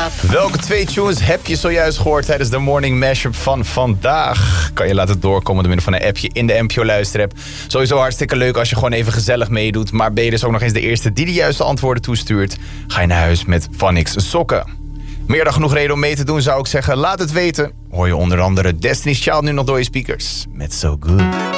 Up. Welke 2 tunes heb je zojuist gehoord tijdens de morning mashup van vandaag? Kan je laten doorkomen door middel van een appje in de NPO Luisterapp. Sowieso hartstikke leuk als je gewoon even gezellig meedoet. Maar ben je dus ook nog eens de eerste die de juiste antwoorden toestuurt? Ga je naar huis met Vanix sokken. Meer dan genoeg reden om mee te doen, zou ik zeggen. Laat het weten. Hoor je onder andere Destiny's Child nu nog door je speakers. Met So Good.